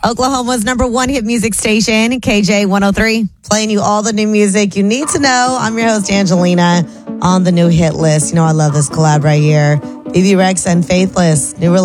Oklahoma's number one hit music station, KJ 103. Playing you all the new music you need to know. I'm your host, Angelina, on the new hit list. You know, I love this collab right here. BB Rex and Faithless. New release.